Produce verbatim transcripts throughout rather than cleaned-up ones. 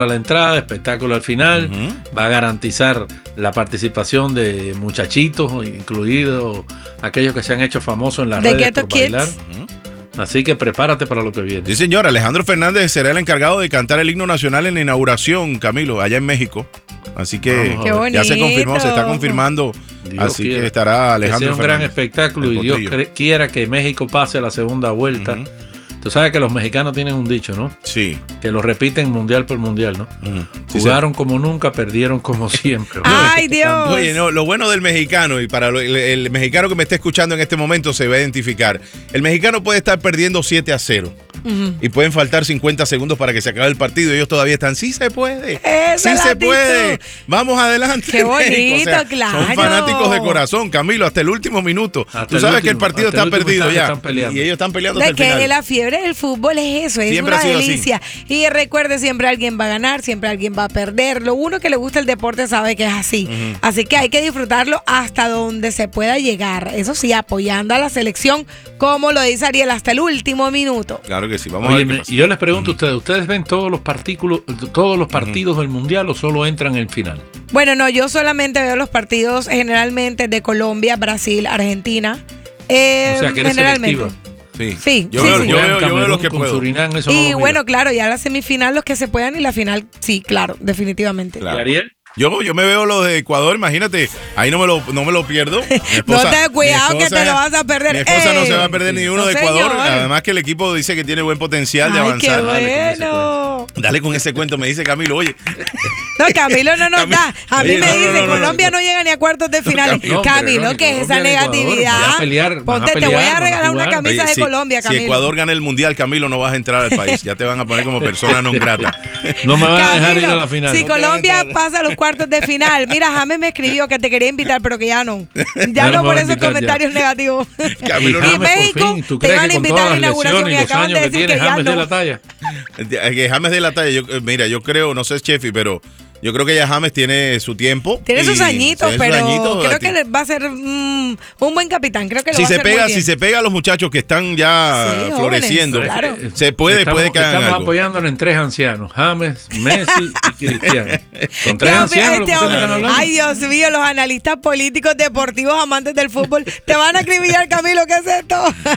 a la entrada, espectáculo al final, uh-huh. va a garantizar la participación de muchachitos, incluidos aquellos que se han hecho famosos en las The redes Ghetto por bailar. Kids. Uh-huh. Así que prepárate para lo que viene. Sí, señor. Alejandro Fernández será el encargado de cantar el himno nacional en la inauguración, Camilo, allá en México. Así que ya se confirmó, se está confirmando. Dios así quiera. Que estará Alejandro que sea un Fernández. gran espectáculo y Dios quiera que México pase a la segunda vuelta. Uh-huh. Tú sabes que los mexicanos tienen un dicho, ¿no? Sí. Que lo repiten mundial por mundial, ¿no? Uh-huh. Sí, Jugaron sí. como nunca, perdieron como siempre. ¡Ay, Dios! Oye, no, lo bueno del mexicano, y para el, el mexicano que me está escuchando en este momento se va a identificar, el mexicano puede estar perdiendo siete a cero. Uh-huh. Y pueden faltar cincuenta segundos para que se acabe el partido. Ellos todavía están, sí se puede, Eso sí se puede, vamos adelante. Qué bonito, o sea, claro. Son fanáticos de corazón, Camilo, hasta el último minuto. Hasta Tú sabes último, que el partido está el perdido ya. Y ellos están peleando de hasta el que final. La fiebre del fútbol es eso, es siempre una delicia. Así. Y recuerde, siempre alguien va a ganar, siempre alguien va a perder. Lo uno que le gusta el deporte sabe que es así. Uh-huh. Así que hay que disfrutarlo hasta donde se pueda llegar. Eso sí, apoyando a la selección, como lo dice Ariel, hasta el último minuto. Claro que sí, vamos Oye, a ver. Me, y yo les pregunto a ustedes, ¿ustedes ven todos los partículos, todos los partidos uh-huh. del Mundial o solo entran en el final? Bueno, no, yo solamente veo los partidos generalmente de Colombia, Brasil, Argentina. Eh, o sea, que eres generalmente. Sí, sí, yo, sí, veo, sí. yo, veo, yo veo los que puedo. Surinam, eso y no bueno, claro, ya la semifinal los que se puedan y la final, sí, claro, definitivamente. Claro. ¿Y Ariel? Yo, yo me veo los de Ecuador, imagínate, ahí no me lo, no me lo pierdo. Esposa, no te cuidado esposa, que te lo vas a perder. Mi esposa ¡Ey! no se va a perder ni uno no, de Ecuador. Señor. Además que el equipo dice que tiene buen potencial Ay, de avanzar. Qué bueno. Dale con, Dale con ese cuento, me dice Camilo, oye. No, Camilo no nos Camilo, da. A mí oye, me no, dice, no, no, Colombia no, no. no llega ni a cuartos de finales. No, Camilo, no, ¿qué es esa negatividad? Ecuador, pelear, Ponte, pelear, te voy a regalar a una camisa oye, de si, Colombia, Camilo. Si Ecuador gana el Mundial, Camilo, no vas a entrar al país. Ya te van a poner como persona non grata. No me van a dejar ir a la final. Si Colombia pasa a los cuartos de final, mira, James me escribió que te quería invitar, pero que ya no. Ya no, no por esos comentarios ya. negativos. Camilo, y no, México fin, te van a invitar a la inauguración y acaban de decir que ya James no. de la talla. Que James de la talla. Yo, mira, yo creo, no sé, Chefi, pero yo creo que ya James tiene su tiempo. Tiene sus añitos, tiene pero sus añitos, creo que va a ser mm, un buen capitán. Creo que lo si va se a hacer pega, muy bien. Si se pega a los muchachos que están ya sí, floreciendo, jóvenes, claro. se puede, estamos, puede que hagan Estamos algo. apoyándolo en tres ancianos, James, Messi y Cristiano. Con tres no, ancianos. Este lo ay, Dios mío, los analistas políticos, deportivos, amantes del fútbol, te van a acribillar, Camilo, ¿qué es esto?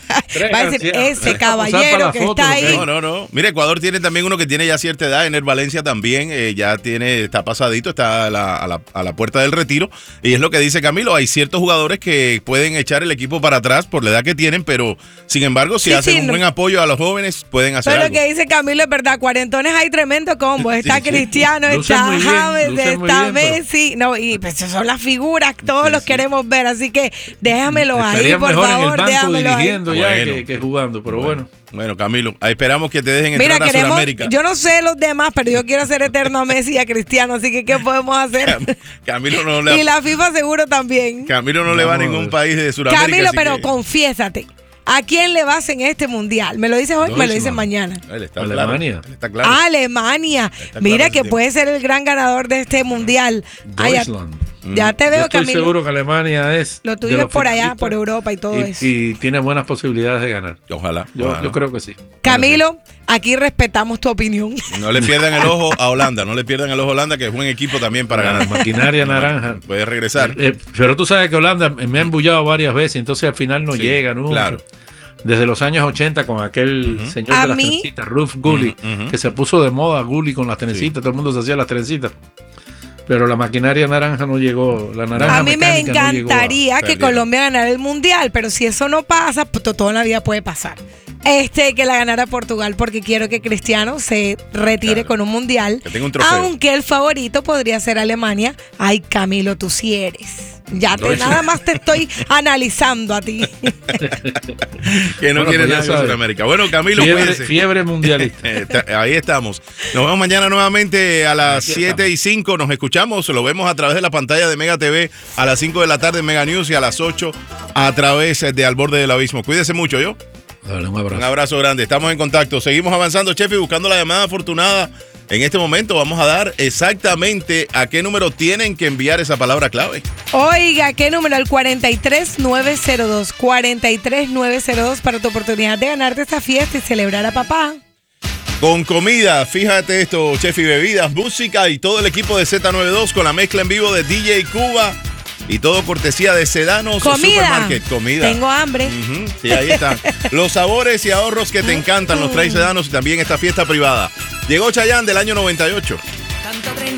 Va a decir, ese caballero que foto, está ahí. No, no, no. Mira, Ecuador tiene también uno que tiene ya cierta edad, Ener Valencia también, eh, ya tiene, está pasadito, está A la, a, la, a la puerta del retiro, y es lo que dice Camilo, hay ciertos jugadores que pueden echar el equipo para atrás por la edad que tienen, pero sin embargo si sí, hacen sí, un no. buen apoyo a los jóvenes pueden hacer pero algo. Lo que dice Camilo es verdad, cuarentones hay tremendo combo, está sí, Cristiano, sí. está James, está Messi, no, y pues son las figuras, todos sí, los sí. queremos ver, así que déjamelo ahí, por mejor favor, en el banco déjamelo dirigiendo ahí. ya Bueno. que, que jugando, pero bueno. bueno. Bueno, Camilo, esperamos que te dejen entrar Mira, a queremos, Sudamérica. Yo no sé los demás, pero yo quiero hacer eterno a Messi y a Cristiano, así que ¿qué podemos hacer? Camilo no le y la FIFA seguro también. Camilo no, no le va a ningún país de Sudamérica. Camilo, pero que... confiésate. ¿A quién le vas en este mundial? ¿Me lo dices hoy? No, me lo dices mañana. Él está Alemania. Claro, él está claro. Alemania. Está Mira claro que puede ser el gran ganador de este mundial. Deutschland. Ay, ya, ya te veo, Yo estoy Camilo. seguro que Alemania es. Lo tuyo es por allá, por Europa y todo y, eso. Y tiene buenas posibilidades de ganar. Ojalá. Yo, ojalá. yo creo que sí. Camilo, aquí respetamos tu opinión. No le pierdan el ojo a Holanda, no le pierdan el ojo a Holanda, que es buen equipo también para ganar. Maquinaria naranja. Puede regresar. Eh, eh, pero tú sabes que Holanda me ha embullado varias veces, entonces al final no sí, llega nunca. Claro. Desde los años ochenta con aquel uh-huh. señor a de las mí, trencitas, Ruf Gulli, uh-huh. que se puso de moda Gulli con las trencitas, sí. todo el mundo se hacía las trencitas. Pero la maquinaria naranja no llegó, la naranja A mí me encantaría no que Colombia ganara el mundial, pero si eso no pasa, pues todo en la vida puede pasar. Este, que la ganara Portugal, porque quiero que Cristiano se retire claro. con un mundial. Que tenga un trofeo. Aunque el favorito podría ser Alemania. Ay, Camilo, tú sí eres. Ya te, nada más te estoy analizando a ti. Que no bueno, quiere nada de Sudamérica. Bueno, Camilo, fiebre, fiebre mundialista. Ahí estamos. Nos vemos mañana nuevamente a las siete y cinco. Nos escuchamos, lo vemos a través de la pantalla de Mega T V a las cinco de la tarde en Mega News y a las ocho a través de Al Borde del Abismo. Cuídese mucho, ¿yo? Dale, un abrazo. Un abrazo grande. Estamos en contacto. Seguimos avanzando, Chefi, buscando la llamada afortunada. En este momento vamos a dar exactamente a qué número tienen que enviar esa palabra clave. Oiga, ¿qué número? El cuarenta y tres nueve cero dos. cuarenta y tres nueve cero dos para tu oportunidad de ganarte esta fiesta y celebrar a papá. Con comida, fíjate esto, chef y bebidas, música y todo el equipo de Z noventa y dos con la mezcla en vivo de D J Cuba y todo cortesía de Sedanos Comida. Supermarket. Comida. Tengo hambre. Uh-huh. Sí, ahí están. Los sabores y ahorros que te encantan los trae Sedanos y también esta fiesta privada. Llegó Chayanne del año noventa y ocho.